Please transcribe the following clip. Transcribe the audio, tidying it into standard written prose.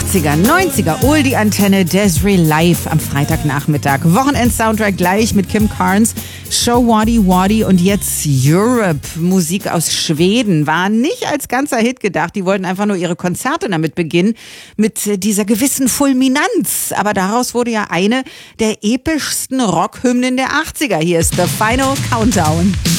80er, 90er, Oldie-Antenne, Desiree live am Freitagnachmittag. Wochenend-Soundtrack gleich mit Kim Carnes, Show Waddy Waddy und jetzt Europe. Musik aus Schweden war nicht als ganzer Hit gedacht. Die wollten einfach nur ihre Konzerte damit beginnen, mit dieser gewissen Fulminanz. Aber daraus wurde ja eine der epischsten Rockhymnen der 80er. Hier ist The Final Countdown.